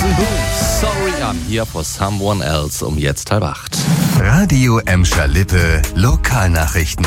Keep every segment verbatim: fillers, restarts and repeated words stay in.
Jason Boone, Sorry, I'm here for someone else, um jetzt halb acht. Radio Emscher Lippe, Lokalnachrichten.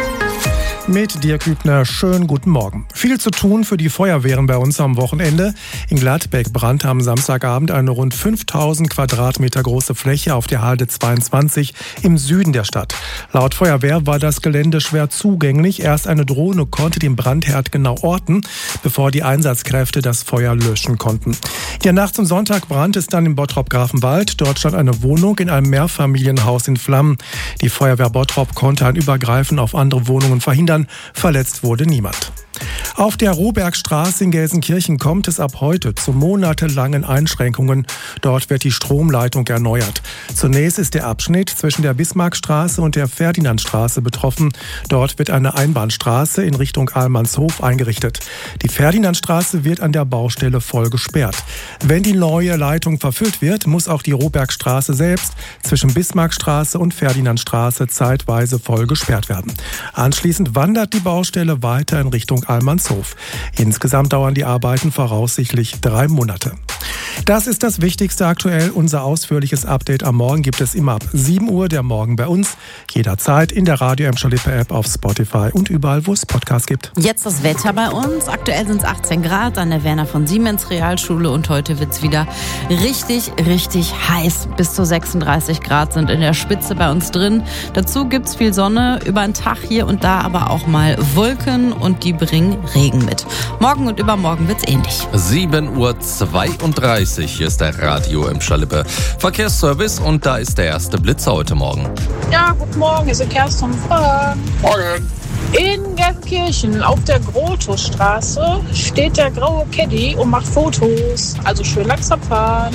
Mit Dirk Hübner, schönen guten Morgen. Viel zu tun für die Feuerwehren bei uns am Wochenende. In Gladbeck brannte am Samstagabend eine rund fünftausend Quadratmeter große Fläche auf der Halde zweiundzwanzig im Süden der Stadt. Laut Feuerwehr war das Gelände schwer zugänglich. Erst eine Drohne konnte den Brandherd genau orten, bevor die Einsatzkräfte das Feuer löschen konnten. In der Nacht zum Sonntag brannte es dann in Bottrop-Grafenwald. Dort stand eine Wohnung in einem Mehrfamilienhaus in Flammen. Die Feuerwehr Bottrop konnte ein Übergreifen auf andere Wohnungen verhindern. Verletzt wurde niemand. Auf der Rohbergstraße in Gelsenkirchen kommt es ab heute zu monatelangen Einschränkungen. Dort wird die Stromleitung erneuert. Zunächst ist der Abschnitt zwischen der Bismarckstraße und der Ferdinandstraße betroffen. Dort wird eine Einbahnstraße in Richtung Ahlmannshof eingerichtet. Die Ferdinandstraße wird an der Baustelle voll gesperrt. Wenn die neue Leitung verfüllt wird, muss auch die Rohbergstraße selbst zwischen Bismarckstraße und Ferdinandstraße zeitweise voll gesperrt werden. Anschließend wandert die Baustelle weiter in Richtung Ahlmannshof. Insgesamt dauern die Arbeiten voraussichtlich drei Monate. Das ist das Wichtigste aktuell. Unser ausführliches Update am Morgen gibt es immer ab sieben Uhr, der Morgen bei uns. Jederzeit in der Radio Emscher Lippe App, auf Spotify und überall, wo es Podcasts gibt. Jetzt das Wetter bei uns. Aktuell sind es achtzehn Grad an der Werner von Siemens Realschule und heute wird es wieder richtig, richtig heiß. Bis zu sechsunddreißig Grad sind in der Spitze bei uns drin. Dazu gibt es viel Sonne, über den Tag hier und da aber auch mal Wolken und die bringen Regen mit. Morgen und übermorgen wird es ähnlich. sieben Uhr zweiunddreißig, hier ist der Radio Emscher Lippe Verkehrsservice und da ist der erste Blitzer heute Morgen. Ja, guten Morgen, hier sind Kerstin und Frank. Morgen. In Gelsenkirchen auf der Grotusstraße steht der graue Caddy und macht Fotos. Also schön langsam fahren.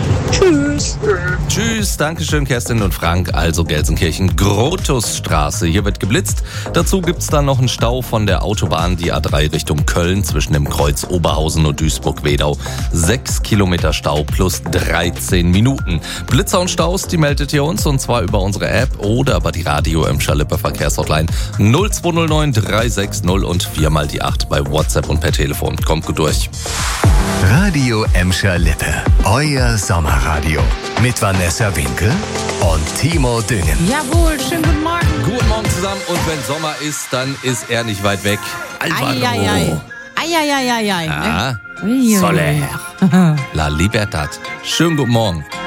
Tschüss. Tschüss, Dankeschön Kerstin und Frank. Also Gelsenkirchen, Grotusstraße. Hier wird geblitzt. Dazu gibt's dann noch einen Stau von der Autobahn, die A drei Richtung Köln zwischen dem Kreuz Oberhausen und Duisburg-Wedau. Sechs Kilometer Stau plus dreizehn Minuten. Blitzer und Staus, die meldet ihr uns und zwar über unsere App oder über die Radio Emscher Lippe Verkehrshotline null zwei null neun drei sechs null und viermal die acht bei WhatsApp und per Telefon. Kommt gut durch. Radio Emscher Lippe, euer Sommerradio. Mit Vanessa Winkel und Timo Düngen. Jawohl, schönen guten Morgen. Guten Morgen zusammen und wenn Sommer ist, dann ist er nicht weit weg. Alvaro. Eieiei. Eieiei. Ja. Ne? Soler. La Libertad. Schönen guten Morgen.